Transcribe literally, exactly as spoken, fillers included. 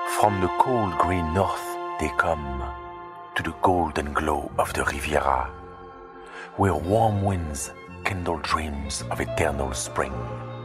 From the cold green north they come to the golden glow of the Riviera, where warm winds kindle dreams of eternal spring.